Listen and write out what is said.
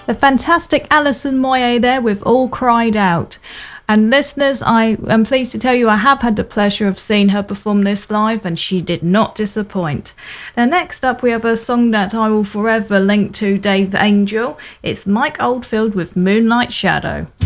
The fantastic Alison Moyet there with All Cried Out. And listeners, I am pleased to tell you I have had the pleasure of seeing her perform this live, and she did not disappoint. Now next up we have a song that I will forever link to Dave Angel. It's Mike Oldfield with Moonlight Shadow.